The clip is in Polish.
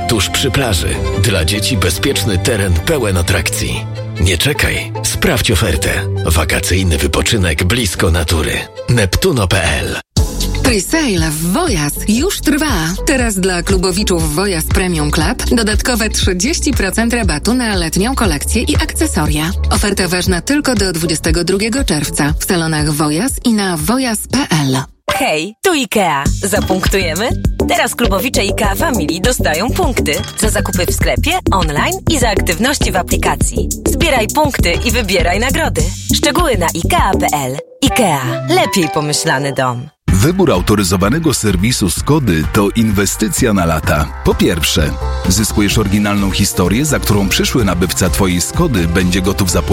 tuż przy plaży. Dla dzieci bezpieczny teren pełen atrakcji. Nie czekaj, sprawdź ofertę. Wakacyjny wypoczynek blisko natury. Neptuno.pl. Presale w Wojas już trwa. Teraz dla klubowiczów Wojas Premium Club dodatkowe 30% rabatu na letnią kolekcję i akcesoria. Oferta ważna tylko do 22 czerwca w salonach Wojas i na wojas.pl. Hej, tu IKEA. Zapunktujemy? Teraz klubowicze IKEA Family dostają punkty za zakupy w sklepie, online i za aktywności w aplikacji. Zbieraj punkty i wybieraj nagrody. Szczegóły na IKEA.pl. IKEA. Lepiej pomyślany dom. Wybór autoryzowanego serwisu Skody to inwestycja na lata. Po pierwsze, zyskujesz oryginalną historię, za którą przyszły nabywca Twojej Skody będzie gotów zapłacić